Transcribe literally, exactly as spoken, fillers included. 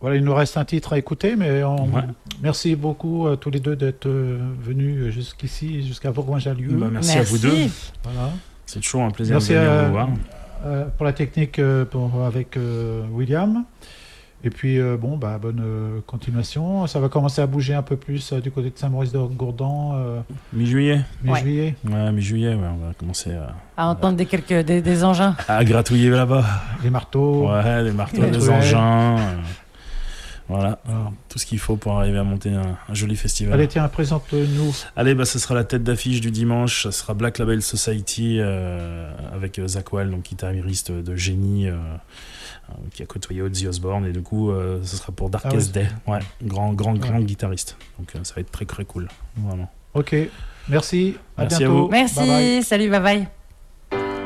Voilà, il nous reste un titre à écouter, mais on... Ouais. merci beaucoup à tous les deux d'être euh, venus jusqu'ici, jusqu'à Bourgoin-Jallieu. Bah, merci, Merci. à vous deux. Voilà. C'est toujours un plaisir Merci de venir à- vous voir. Euh, pour la technique euh, pour, avec euh, William. Et puis, euh, bon, bah, bonne euh, continuation. Ça va commencer à bouger un peu plus euh, du côté de Saint-Maurice-de-Gourdan, euh, Mi-juillet. mi-juillet. Ouais, mi-juillet, ouais, on va commencer à, À entendre des, quelques, des, des engins. à gratouiller là-bas. Les marteaux. Ouais, des marteaux, Les des truelles. engins. euh, voilà, Voilà. tout ce qu'il faut pour arriver à monter un, un joli festival. Allez, tiens, présente-nous. Allez, bah, ce sera la tête d'affiche du dimanche. Ce sera Black Label Society euh, avec euh, Zach Well, donc guitariste de génie euh, euh, qui a côtoyé Ozzy Osbourne. Et du coup, euh, ce sera pour Darkest Ah ouais. Day. Ouais, grand, grand, grand Ouais. guitariste. Donc euh, ça va être très, très cool. Vraiment. Ok, merci. À Merci à bientôt. vous. Merci, Bye bye. salut, bye bye.